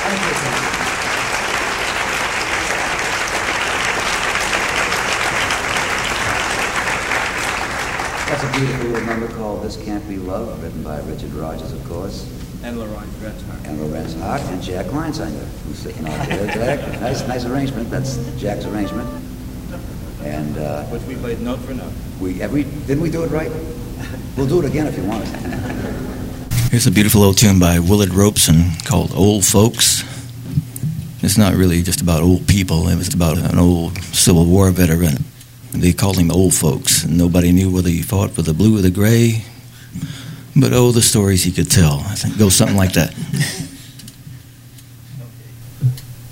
That's a beautiful little number called This Can't Be Love, written by Richard Rogers, of course. And Lorenz Hart. And Lorenz Hart and Jack Kleinsinger, who's sitting out there. Jack, nice arrangement. That's Jack's arrangement. And which we played note for note. Didn't we do it right? We'll do it again if you want. Here's a beautiful old tune by Willard Robeson called Old Folks. It's not really just about old people. It was about an old Civil War veteran. They called him Old Folks, and nobody knew whether he fought for the blue or the gray. But oh, the stories he could tell. I think it goes something like that.